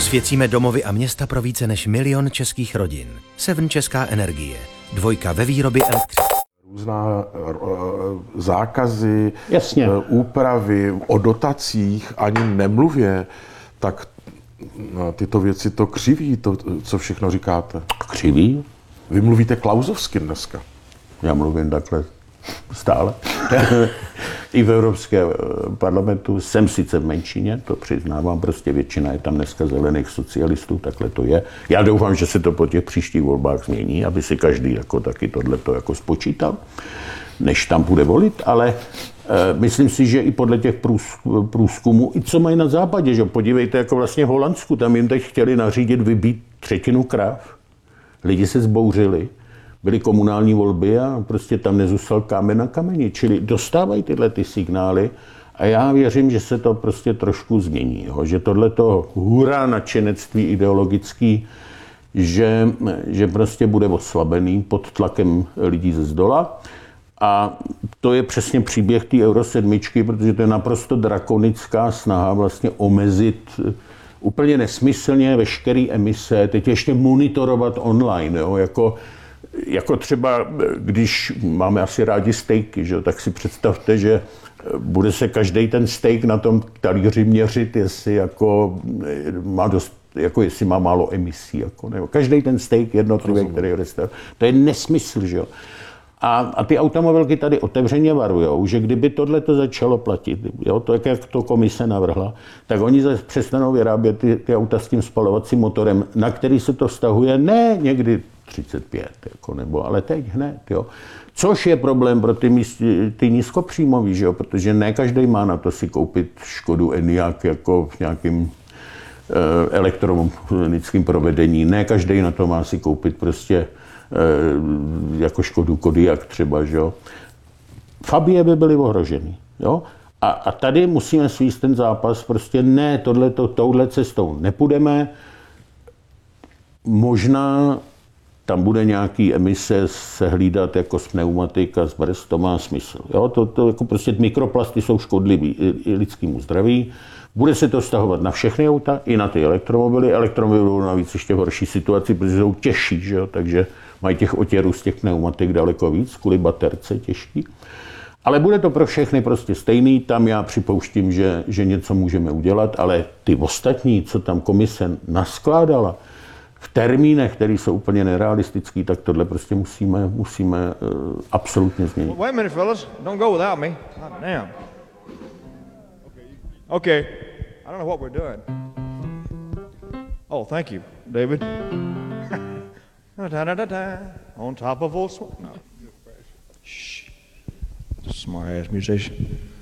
Osvěcíme domovy a města pro více než 1 000 000 českých rodin. Seven Česká energie. 2 ve výrobě elektřiny. Různá zákazy, Jasně. Úpravy, o dotacích ani nemluvě, tak tyto věci to křiví, to, co všechno říkáte. Křiví? Vy mluvíte klauzovsky dneska. Já mluvím takhle stále. I v Evropském parlamentu jsem sice v menšině, to přiznávám, prostě většina je tam dneska zelených socialistů, takhle to je. Já doufám, že se to po těch příštích volbách změní, aby si každý jako taky tohleto jako spočítal, než tam bude volit, ale myslím si, že i podle těch průzkumů, i co mají na západě, že podívejte, jako vlastně v Holandsku, tam jim teď chtěli nařídit vybít 1/3 kráv. Lidi se zbouřili. Byly komunální volby a prostě tam nezůstal kámen na kameni. Čili dostávají tyhle ty signály a já věřím, že se to prostě trošku změní. Že tohleto hurá nadšenectví ideologický, že prostě bude oslabený pod tlakem lidí ze zdola. A to je přesně příběh té Euro 7, protože to je naprosto drakonická snaha vlastně omezit úplně nesmyslně veškeré emise, teď ještě monitorovat online, jo, jako třeba, když máme asi rádi stejky, že, tak si představte, že bude se každý ten steak na tom talíři měřit, jestli jako má dost, jako jestli má málo emisí. Jako, nebo každý ten steak jednotlivý, který restauruje. To je nesmysl, že jo. A ty automobilky tady otevřeně varujou, že kdyby tohle to začalo platit, jo, to jak to komise navrhla, tak oni přestanou vyrábět ty auta s tím spalovacím motorem, na který se to vztahuje ne někdy 35, jako, nebo, ale teď hned. Jo. Což je problém pro ty nízkopříjmový, že jo, protože ne každý má na to si koupit Škodu Enyaq jako v nějakým elektronickém provedení. Ne každý na to má si koupit prostě jako Škodu Kodiaq třeba, že jo. Fabie by byly ohrožený, jo. A tady musíme svíst ten zápas, prostě ne, touhle cestou nepůjdeme. Možná tam bude nějaký emise se hlídat jako z pneumatik a z brzd, to má smysl. Jo? To jako prostě mikroplasty jsou škodlivý i lidskému zdraví. Bude se to vztahovat na všechny auta, i na ty elektromobily. Elektromobily budou navíc ještě v horší situaci, protože jsou těžší, že jo? Takže mají těch otěrů z těch pneumatik daleko víc, kvůli baterce těžký. Ale bude to pro všechny prostě stejný, tam já připouštím, že něco můžeme udělat, ale ty ostatní, co tam komise naskládala, v termínech, které jsou úplně nerealistický, tak tohle prostě musíme absolutně změnit. Wait a minute, fellas. Don't go without me. God damn. Okay. I don't know what we're doing. Oh, thank you, David. On top of old smoke. No. Shh. Smart-ass musician.